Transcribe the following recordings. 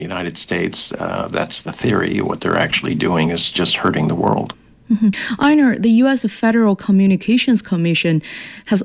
United States. That's the theory. What they're actually doing is just hurting the world. Einar, the U.S. Federal Communications Commission has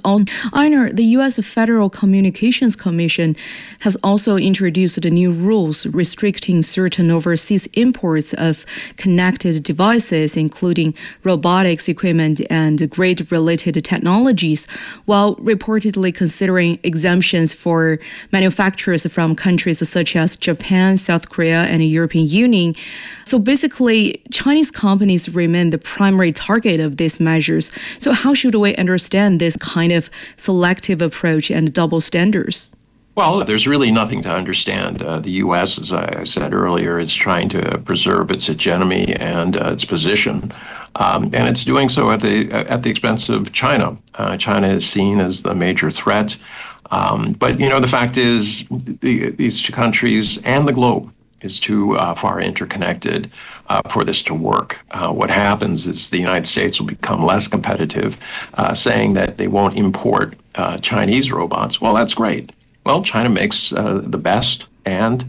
also introduced the new rules restricting certain overseas imports of connected devices, including robotics equipment and grid-related technologies, while reportedly considering exemptions for manufacturers from countries such as Japan, South Korea, and the European Union. So basically, Chinese companies remain the primary target of these measures. So how should we understand this kind of selective approach and double standards? Well, there's really nothing to understand. The U.S., as I said earlier, is trying to preserve its hegemony and its position, and it's doing so at the expense of China. China is seen as the major threat, but the fact is, these two countries and the globe is too far interconnected for this to work. What happens is the United States will become less competitive, saying that they won't import Chinese robots. Well, that's great. Well, China makes the best and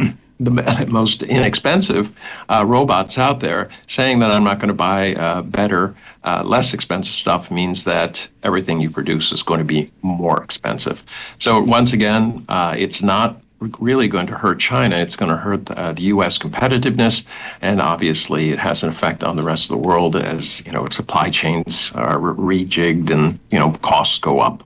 the most inexpensive robots out there. Saying that I'm not going to buy better, less expensive stuff means that everything you produce is going to be more expensive. So once again, it's not really going to hurt China. It's going to hurt the U.S. competitiveness, and obviously it has an effect on the rest of the world as supply chains are rejigged and costs go up.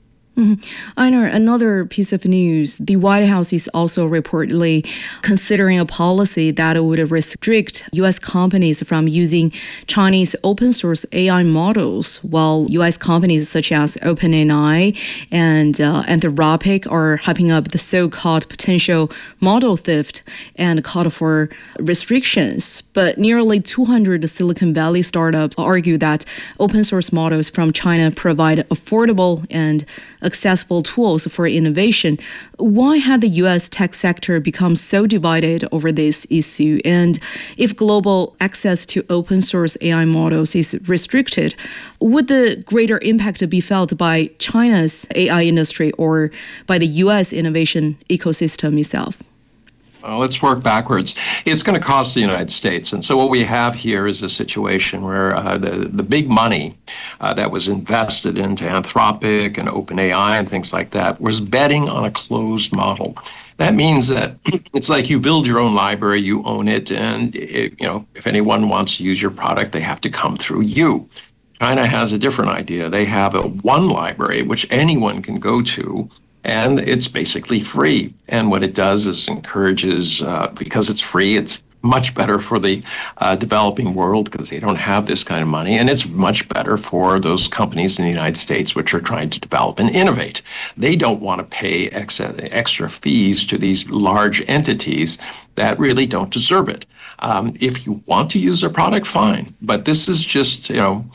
Einar, another piece of news. The White House is also reportedly considering a policy that would restrict U.S. companies from using Chinese open source AI models, while U.S. companies such as OpenAI and Anthropic are hyping up the so-called potential model theft and called for restrictions. But nearly 200 Silicon Valley startups argue that open source models from China provide affordable and accessible tools for innovation. Why had the U.S. tech sector become so divided over this issue? And if global access to open source AI models is restricted, would the greater impact be felt by China's AI industry or by the U.S. innovation ecosystem itself? Let's work backwards. It's going to cost the United States. And so what we have here is a situation where the big money that was invested into Anthropic and OpenAI and things like that was betting on a closed model. That means that it's like you build your own library, you own it, and if anyone wants to use your product, they have to come through you. China has a different idea. They have one library which anyone can go to, and it's basically free. And what it does is encourages, because it's free, it's much better for the developing world because they don't have this kind of money. And it's much better for those companies in the United States which are trying to develop and innovate. They don't want to pay extra fees to these large entities that really don't deserve it. If you want to use their product, fine. But this is just,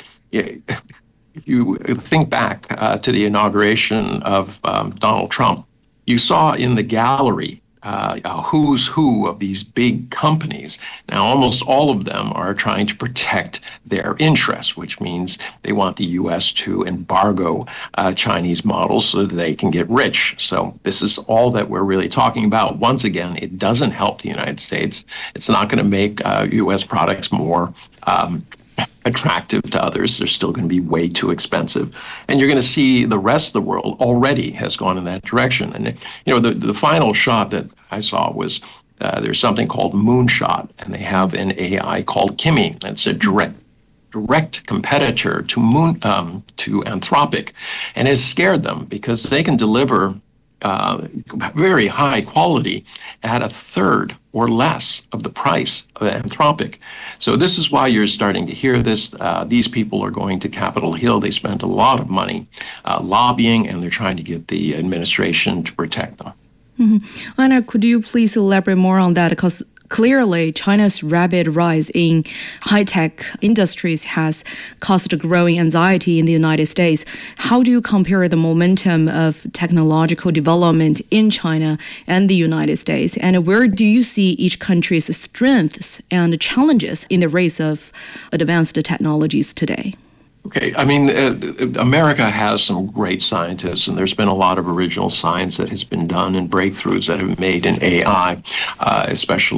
you think back to the inauguration of Donald Trump, you saw in the gallery a who's who of these big companies. Now, almost all of them are trying to protect their interests, which means they want the U.S. to embargo Chinese models so that they can get rich. So this is all that we're really talking about. Once again, it doesn't help the United States. It's not going to make U.S. products more attractive to others. They're still going to be way too expensive. And you're going to see the rest of the world already has gone in that direction. And, the final shot that I saw was there's something called Moonshot, and they have an AI called Kimi. It's a direct competitor to Anthropic, and has scared them because they can deliver very high quality at a third or less of the price of Anthropic. So this is why you're starting to hear this. These people are going to Capitol Hill. They spent a lot of money lobbying, and they're trying to get the administration to protect them. Anna, could you please elaborate more on that? Because clearly, China's rapid rise in high-tech industries has caused growing anxiety in the United States. How do you compare the momentum of technological development in China and the United States? And where do you see each country's strengths and challenges in the race of advanced technologies today? Okay, I mean, America has some great scientists, and there's been a lot of original science that has been done and breakthroughs that have been made in AI, especially.